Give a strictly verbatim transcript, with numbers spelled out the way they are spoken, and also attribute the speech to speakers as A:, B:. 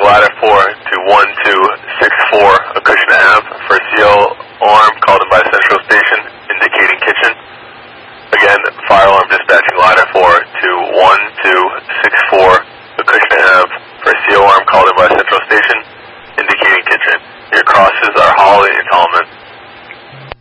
A: ladder four to one two six four Acushnet Ave for C O alarm called in by Central Station indicating kitchen. Again, fire alarm dispatching ladder four to one two six four Acushnet Ave for C O alarm called in by Central Station indicating kitchen. Your crosses are Holly and Tallman.